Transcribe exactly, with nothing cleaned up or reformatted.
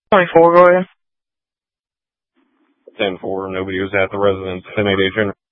twenty-four, go ahead. ten four, nobody was at the residence. ten eight agent.